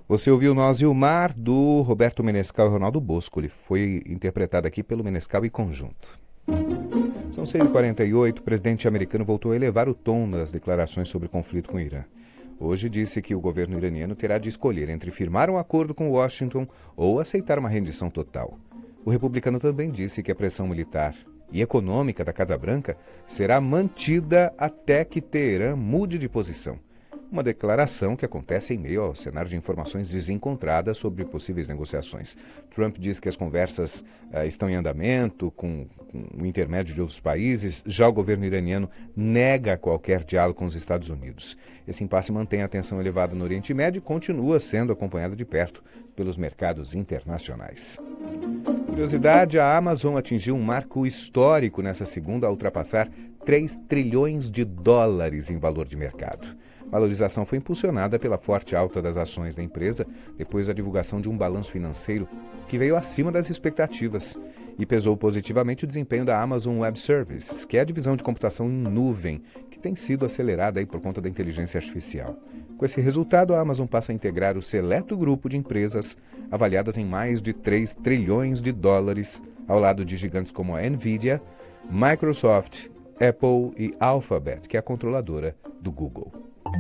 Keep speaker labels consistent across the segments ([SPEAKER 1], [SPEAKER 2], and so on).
[SPEAKER 1] Você ouviu Nós e o Mar, do Roberto Menescal e Ronaldo Bosco. Ele foi interpretado aqui pelo Menescal e Conjunto. São 6h48, o presidente americano voltou a elevar o tom nas declarações sobre o conflito com o Irã. Hoje disse que o governo iraniano terá de escolher entre firmar um acordo com Washington ou aceitar uma rendição total. O republicano também disse que a pressão militar e econômica da Casa Branca será mantida até que Teherã mude de posição. Uma declaração que acontece em meio ao cenário de informações desencontradas sobre possíveis negociações. Trump diz que as conversas estão em andamento com o intermédio de outros países. Já o governo iraniano nega qualquer diálogo com os Estados Unidos. Esse impasse mantém a tensão elevada no Oriente Médio e continua sendo acompanhado de perto pelos mercados internacionais. Curiosidade, a Amazon atingiu um marco histórico nessa segunda ao ultrapassar 3 trilhões de dólares em valor de mercado. A valorização foi impulsionada pela forte alta das ações da empresa depois da divulgação de um balanço financeiro que veio acima das expectativas e pesou positivamente o desempenho da Amazon Web Services, que é a divisão de computação em nuvem, que tem sido acelerada por conta da inteligência artificial. Com esse resultado, a Amazon passa a integrar o seleto grupo de empresas avaliadas em mais de 3 trilhões de dólares, ao lado de gigantes como a Nvidia, Microsoft, Apple e Alphabet, que é a controladora do Google.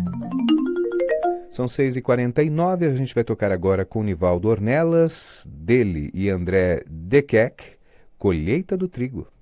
[SPEAKER 1] São 6h49, a gente vai tocar agora com Nivaldo Ornelas, dele e André Dequec, Colheita do Trigo.